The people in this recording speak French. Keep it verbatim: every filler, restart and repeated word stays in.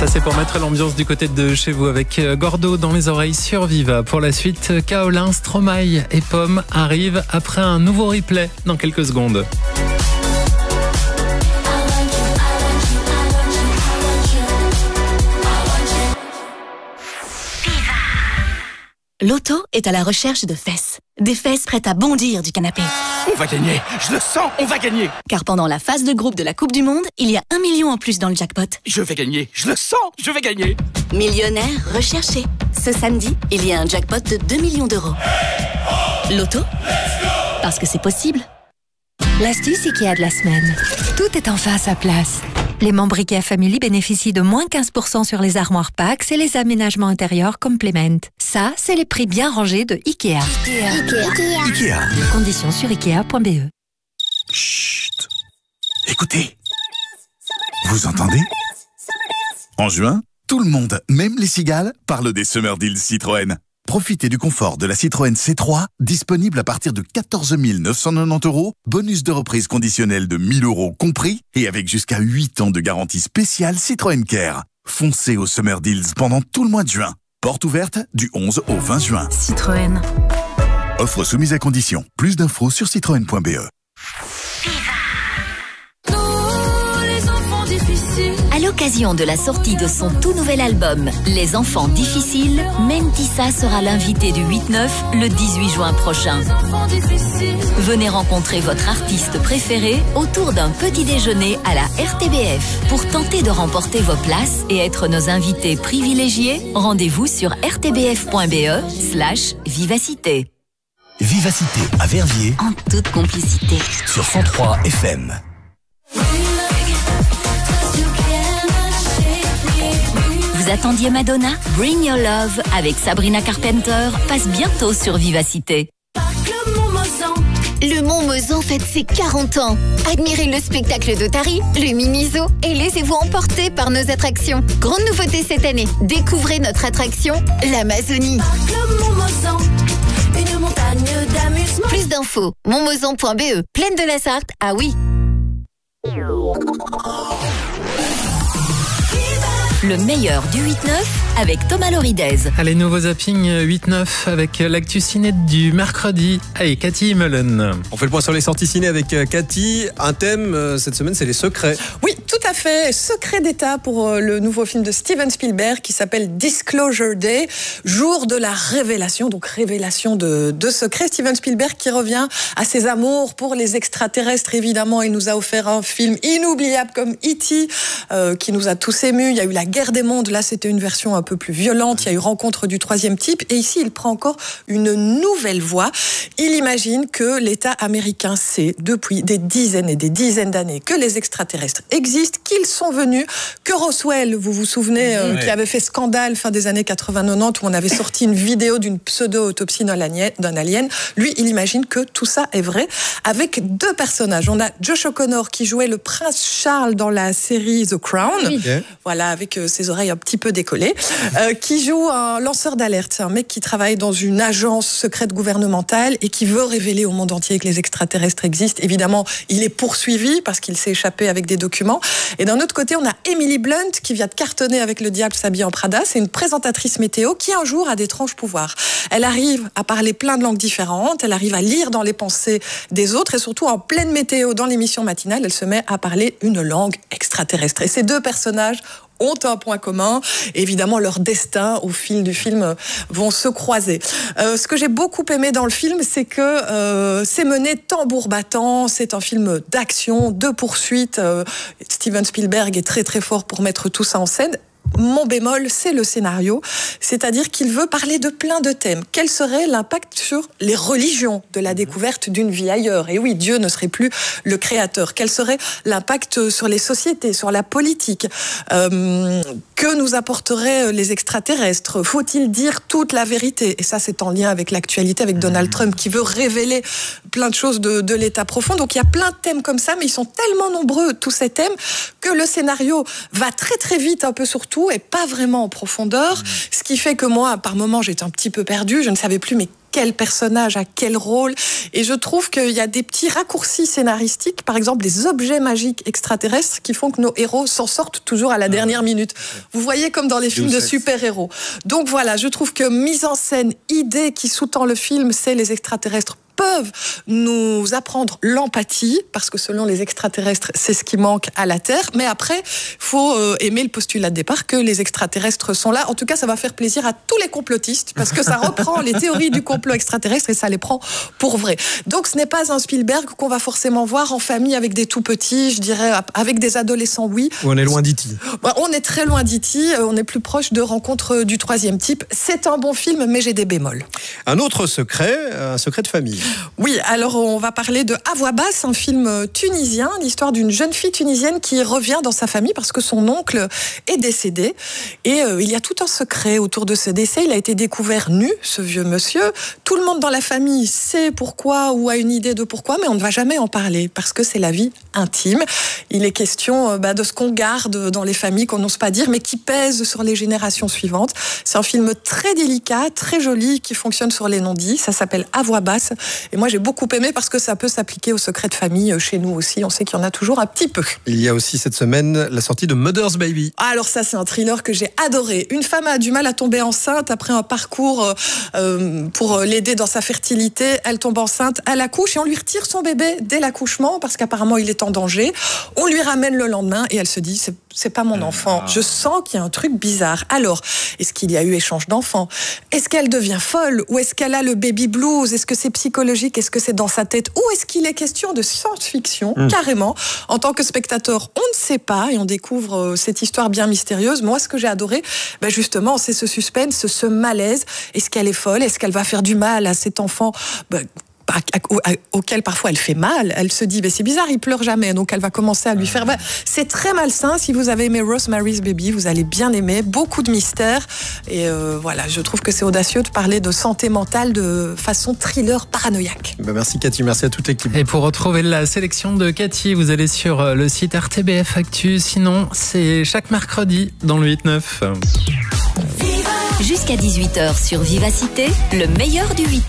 Ça c'est pour mettre l'ambiance du côté de chez vous avec Gordo dans les oreilles sur Viva. Pour la suite, Kaolin, Stromae et Pomme arrivent après un nouveau replay dans quelques secondes. Loto est à la recherche de fesses. Des fesses prêtes à bondir du canapé. On va gagner, je le sens, on va gagner. Car pendant la phase de groupe de la Coupe du Monde, il y a un million en plus dans le jackpot. Je vais gagner, je le sens, je vais gagner. Millionnaire recherché. Ce samedi, il y a un jackpot de deux millions d'euros. Loto ? Parce que c'est possible. L'astuce Ikea de la semaine. Tout est enfin à sa place. Les membres Ikea Family bénéficient de moins quinze pour cent sur les armoires Pax et les aménagements intérieurs Complement. Ça, c'est les prix bien rangés de Ikea. Ikea. Ikea. Ikea. Conditions sur ikea point b e. Chut. Écoutez. Vous entendez? En juin, tout le monde, même les cigales, parle des Summer Deals Citroën. Profitez du confort de la Citroën C trois, disponible à partir de quatorze mille neuf cent quatre-vingt-dix euros, bonus de reprise conditionnel de mille euros compris, et avec jusqu'à huit ans de garantie spéciale Citroën Care. Foncez au Summer Deals pendant tout le mois de juin. Porte ouverte du onze au vingt juin. Citroën. Offre soumise à condition. Plus d'infos sur citroën point b e. À l'occasion de la sortie de son tout nouvel album, Les Enfants Difficiles, Mentissa sera l'invité du huit neuf le dix-huit juin prochain. Venez rencontrer votre artiste préféré autour d'un petit déjeuner à la R T B F. Pour tenter de remporter vos places et être nos invités privilégiés, rendez-vous sur r t b f point b e slash vivacité. Vivacité à Verviers. En toute complicité. Sur cent trois F M. Vous attendiez Madonna? Bring Your Love avec Sabrina Carpenter passe bientôt sur Vivacité. Le Mont Mozan fête ses quarante ans. Admirez le spectacle d'Otari, le Mini-Zoo et laissez-vous emporter par nos attractions. Grande nouveauté cette année, découvrez notre attraction, l'Amazonie. Une montagne d'amusement. Plus d'infos, montmozan point b e. Plaine de la Sarthe, ah oui. Le meilleur du huit neuf avec Thomas Loridez. Allez, nouveau zapping huit neuf avec l'actu ciné du mercredi. Allez, Cathy Mullen. On fait le point sur les sorties ciné avec Cathy. Un thème euh, cette semaine, c'est les secrets. Oui, tout à fait. Secret d'État pour euh, le nouveau film de Steven Spielberg qui s'appelle Disclosure Day, jour de la révélation, donc révélation de, de secrets. Steven Spielberg qui revient à ses amours pour les extraterrestres, évidemment. Il nous a offert un film inoubliable comme E T euh, qui nous a tous émus. Il y a eu La Guerre des mondes, là c'était une version un peu plus violente. Il y a eu Rencontre du troisième type. Et ici, il prend encore une nouvelle voie. Il imagine que l'État américain sait depuis des dizaines et des dizaines d'années que les extraterrestres existent, qu'ils sont venus, que Roswell, vous vous souvenez, euh, ouais. qui avait fait scandale fin des années quatre-vingts quatre-vingt-dix, où on avait sorti une vidéo d'une pseudo-autopsie d'un alien, d'un alien. Lui, il imagine que tout ça est vrai, avec deux personnages. On a Josh O'Connor qui jouait le prince Charles dans la série The Crown. Oui. Okay. Voilà, avec euh, ses oreilles un petit peu décollées, euh, qui joue un lanceur d'alerte. C'est un mec qui travaille dans une agence secrète gouvernementale et qui veut révéler au monde entier que les extraterrestres existent. Évidemment, il est poursuivi parce qu'il s'est échappé avec des documents. Et d'un autre côté, on a Emily Blunt qui vient de cartonner avec Le Diable s'habille en Prada. C'est une présentatrice météo qui un jour a d'étranges pouvoirs. Elle arrive à parler plein de langues différentes, elle arrive à lire dans les pensées des autres et surtout en pleine météo dans l'émission matinale, elle se met à parler une langue extraterrestre. Et ces deux personnages ont un point commun. Et évidemment, leurs destins, au fil du film, vont se croiser. Euh, ce que j'ai beaucoup aimé dans le film, c'est que euh, c'est mené tambour battant. C'est un film d'action, de poursuite. Euh, Steven Spielberg est très très fort pour mettre tout ça en scène. Mon bémol, c'est le scénario, c'est-à-dire qu'il veut parler de plein de thèmes. Quel serait l'impact sur les religions de la découverte d'une vie ailleurs? Et oui, Dieu ne serait plus le créateur. Quel serait l'impact sur les sociétés, sur la politique? euh, Que nous apporteraient les extraterrestres? Faut-il dire toute la vérité? Et ça, c'est en lien avec l'actualité, avec Donald Trump, qui veut révéler plein de choses de, de l'état profond. Donc, il y a plein de thèmes comme ça, mais ils sont tellement nombreux, tous ces thèmes, que le scénario va très, très vite, un peu sur tout, et pas vraiment en profondeur. Mmh. Ce qui fait que moi, par moments, j'étais un petit peu perdue. Je ne savais plus, mais quel personnage, à quel rôle. Et je trouve qu'il y a des petits raccourcis scénaristiques, par exemple des objets magiques extraterrestres qui font que nos héros s'en sortent toujours à la dernière minute. Vous voyez, comme dans les films de super-héros. Donc voilà, je trouve que mise en scène, idée qui sous-tend le film, c'est les extraterrestres peuvent nous apprendre l'empathie, parce que selon les extraterrestres, c'est ce qui manque à la Terre. Mais après, il faut euh, aimer le postulat de départ que les extraterrestres sont là. En tout cas, ça va faire plaisir à tous les complotistes, parce que ça reprend les théories du complot extraterrestre et ça les prend pour vraies. Donc ce n'est pas un Spielberg qu'on va forcément voir en famille avec des tout-petits, je dirais, avec des adolescents, oui. On est loin d'E T. On est très loin d'E T, on est plus proche de Rencontre du troisième type. C'est un bon film, mais j'ai des bémols. Un autre secret, un secret de famille. Oui, alors on va parler de À voix basse, un film tunisien, l'histoire d'une jeune fille tunisienne qui revient dans sa famille parce que son oncle est décédé. Et euh, il y a tout un secret autour de ce décès. Il a été découvert nu, ce vieux monsieur. Tout le monde dans la famille sait pourquoi ou a une idée de pourquoi, mais on ne va jamais en parler parce que c'est la vie intime. Il est question euh, bah, de ce qu'on garde dans les familles, qu'on n'ose pas dire, mais qui pèse sur les générations suivantes. C'est un film très délicat, très joli, qui fonctionne sur les non-dits. Ça s'appelle À voix basse. Et moi, j'ai beaucoup aimé parce que ça peut s'appliquer au secret de famille chez nous aussi. On sait qu'il y en a toujours un petit peu. Il y a aussi cette semaine la sortie de Mother's Baby. Alors ça, c'est un thriller que j'ai adoré. Une femme a du mal à tomber enceinte après un parcours euh, pour l'aider dans sa fertilité. Elle tombe enceinte, elle accouche et on lui retire son bébé dès l'accouchement parce qu'apparemment, il est en danger. On lui ramène le lendemain et elle se dit, c'est, c'est pas mon enfant. Je sens qu'il y a un truc bizarre. Alors, est-ce qu'il y a eu échange d'enfants? Est-ce qu'elle devient folle? Ou est-ce qu'elle a le baby blues? Est-ce que c'est psychologique? Est-ce que c'est dans sa tête? Ou est-ce qu'il est question de science-fiction, mmh. carrément? En tant que spectateur, on ne sait pas et on découvre cette histoire bien mystérieuse. Moi, ce que j'ai adoré, ben justement, c'est ce suspense, ce malaise. Est-ce qu'elle est folle? Est-ce qu'elle va faire du mal à cet enfant? Ben, auquel parfois elle fait mal, elle se dit, mais c'est bizarre, il pleure jamais, donc elle va commencer à lui faire... Ben, c'est très malsain. Si vous avez aimé Rosemary's Baby, vous allez bien aimer, beaucoup de mystères, et euh, voilà, je trouve que c'est audacieux de parler de santé mentale de façon thriller paranoïaque. Ben merci Cathy, merci à toute l'équipe. Et pour retrouver la sélection de Cathy, vous allez sur le site R T B F Actu, sinon c'est chaque mercredi dans le huit neuf. Jusqu'à dix-huit heures sur Vivacité, le meilleur du huit neuf.